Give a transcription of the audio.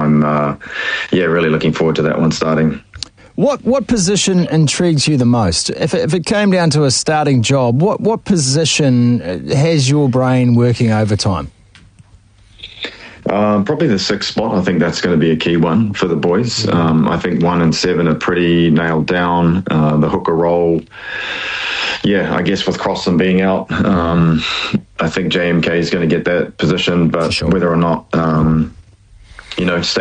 I'm really looking forward to that one starting. What position intrigues you the most? If it came down to a starting job, what position has your brain working overtime? Probably the 6th spot. I think that's going to be a key one for the boys. I think 1 and 7 are pretty nailed down. The hooker role, I guess with Crossan being out, I think JMK is going to get that position, but whether or not,